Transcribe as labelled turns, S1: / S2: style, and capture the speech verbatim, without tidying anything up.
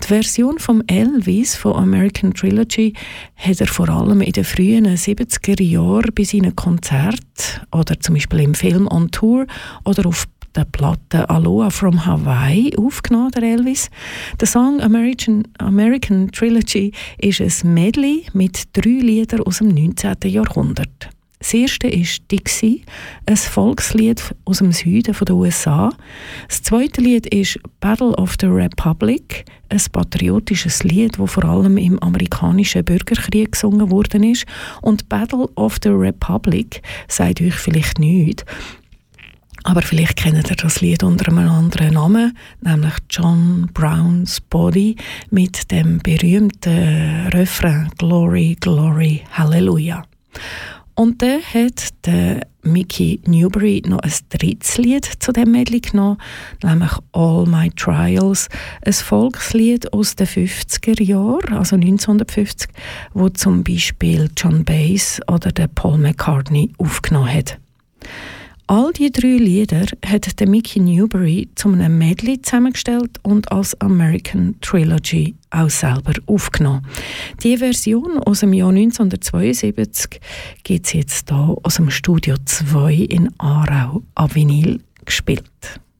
S1: Die Version von Elvis von American Trilogy hat er vor allem in den frühen siebziger Jahren bei seinen Konzerten oder zum Beispiel im Film On Tour oder auf der Platte Aloha from Hawaii aufgenommen, der Elvis. Der Song American, American Trilogy ist ein Medley mit drei Liedern aus dem neunzehnten Jahrhundert. Das erste ist Dixie, ein Volkslied aus dem Süden der U S A. Das zweite Lied ist Battle of the Republic, ein patriotisches Lied, das vor allem im amerikanischen Bürgerkrieg gesungen worden ist. Und Battle of the Republic sagt euch vielleicht nichts, aber vielleicht kennt ihr das Lied unter einem anderen Namen, nämlich John Brown's Body mit dem berühmten Refrain Glory, Glory, Hallelujah. Und dann hat der Mickey Newbury noch ein drittes Lied zu dem Medley genommen, nämlich All My Trials, ein Volkslied aus den fünfziger Jahren, also neunzehnhundertfünfzig, wo zum Beispiel John Baez oder der Paul McCartney aufgenommen hat. All die drei Lieder hat der Mickey Newbury zu einem Medley zusammengestellt und als American Trilogy auch selber aufgenommen. Die Version aus dem Jahr neunzehnhundertzweiundsiebzig gibt es jetzt hier aus dem Studio zwei in Aarau an Vinyl gespielt.